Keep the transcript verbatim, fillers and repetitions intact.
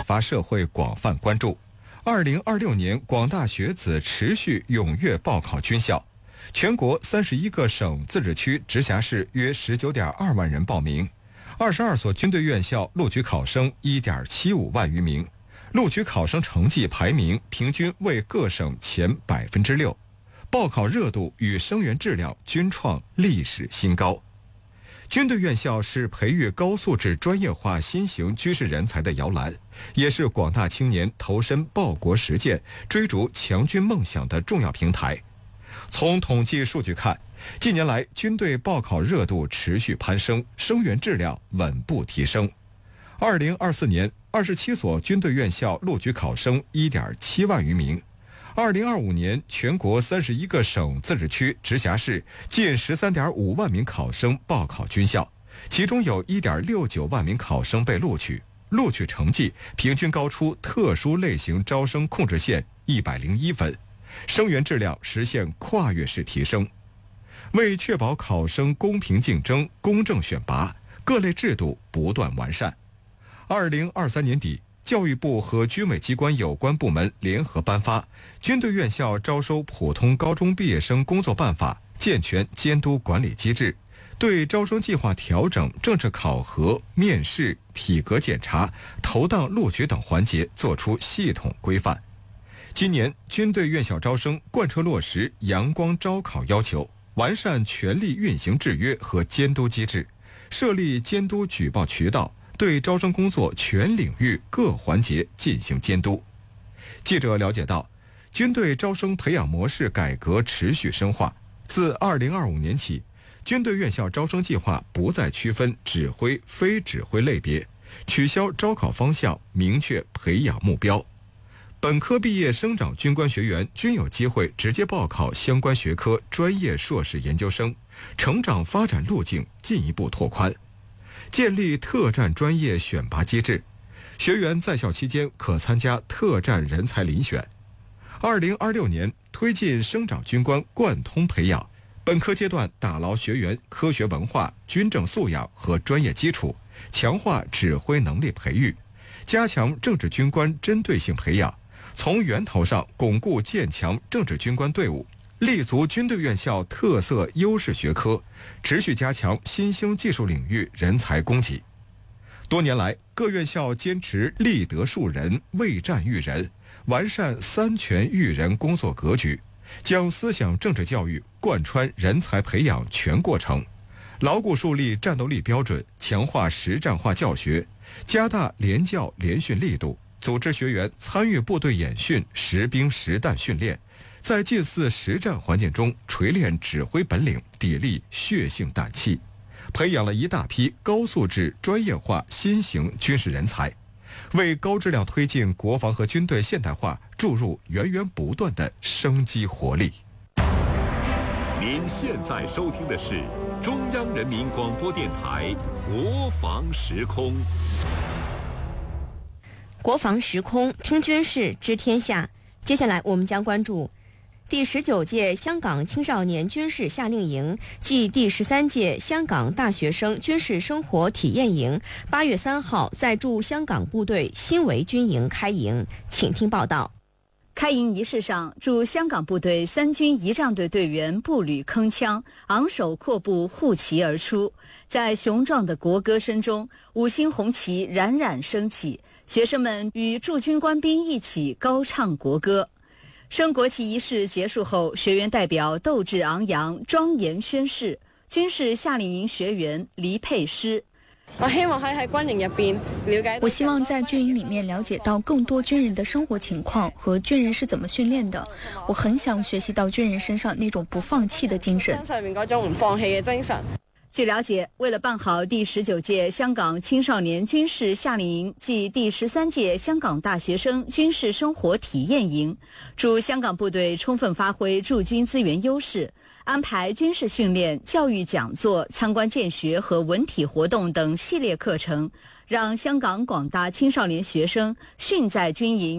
发社会广泛关注。二零二六年，广大学子持续踊跃报考军校，全国三十一个省、自治区、直辖市约十九点二万人报名，二十二所军队院校录取考生一点七五万余名，录取考生成绩排名平均为各省前百分之六，报考热度与生源质量均创历史新高。军队院校是培育高素质专业化新型军事人才的摇篮，也是广大青年投身报国实践、追逐强军梦想的重要平台。从统计数据看，近年来军队报考热度持续攀升，生源质量稳步提升。二零二四年，二十七所军队院校录取考生一点七万余名。二零二五年，全国三十一个省、自治区、直辖市近十三点五万名考生报考军校，其中有一点六九万名考生被录取，录取成绩平均高出特殊类型招生控制线一百零一分，生源质量实现跨越式提升。为确保考生公平竞争、公正选拔，各类制度不断完善。二零二三年底，教育部和军委机关有关部门联合颁发《军队院校招收普通高中毕业生工作办法》，健全监督管理机制，对招生计划调整、政治考核、面试、体格检查、投档录取等环节作出系统规范。今年军队院校招生贯彻落实阳光招考要求，完善权力运行制约和监督机制，设立监督举报渠道，对招生工作全领域各环节进行监督。记者了解到，军队招生培养模式改革持续深化。自二零二五年起，军队院校招生计划不再区分指挥、非指挥类别，取消招考方向，明确培养目标。本科毕业生长军官学员均有机会直接报考相关学科专业硕士研究生，成长发展路径进一步拓宽。建立特战专业选拔机制，学员在校期间可参加特战人才遴选。二零二六年推进生长军官贯通培养，本科阶段打牢学员科学文化、军政素养和专业基础，强化指挥能力培育，加强政治军官针对性培养，从源头上巩固建强政治军官队伍，立足军队院校特色优势学科，持续加强新兴技术领域人才供给。多年来，各院校坚持立德树人、为战育人，完善三权育人工作格局，将思想政治教育贯穿人才培养全过程，牢固树立战斗力标准，强化实战化教学，加大联教联训力度，组织学员参与部队演训、实兵实弹训练，在近似实战环境中锤炼指挥本领，砥砺血性胆气，培养了一大批高素质专业化新型军事人才，为高质量推进国防和军队现代化注入源源不断的生机活力。 您现在收听的是中央人民广播电台国防时空。 国防时空，听军事，知天下。接下来我们将关注第十九届香港青少年军事夏令营暨第十三届香港大学生军事生活体验营，八月三号在驻香港部队新围军营开营，请听报道。 开营仪式上，驻香港部队三军仪仗队队员步履铿锵，昂首阔步护旗而出，在雄壮的国歌声中，五星红旗冉冉升起，学生们与驻军官兵一起高唱国歌。升国旗仪式结束后，学员代表斗志昂扬，庄严宣誓。军事夏令营学员黎佩诗， 我希望喺喺軍營入邊了解。 我希望在军营里面了解到更多军人的生活情況和军人是怎麼訓練的。我很想學習到軍人身上那種不放棄的精神。 身上面嗰種唔放棄嘅精神。 據了解，為了辦好第十九屆香港青少年軍事夏令營暨第十三屆香港大學生軍事生活體驗營，駐香港部隊充分發揮駐軍資源優勢，安排軍事訓練、教育講座、參觀見學和文體活動等系列課程，讓香港廣大青少年學生訓在軍營